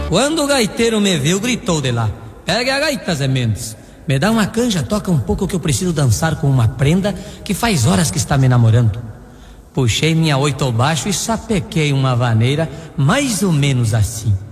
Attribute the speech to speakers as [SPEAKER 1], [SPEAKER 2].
[SPEAKER 1] Quando o gaiteiro me viu, gritou de lá: pegue a gaita, Zé Mendes. Me dá uma canja, toca um pouco que eu preciso dançar com uma prenda que faz horas que está me namorando. Puxei minha 8 ao baixo e sapequei uma vaneira mais ou menos assim.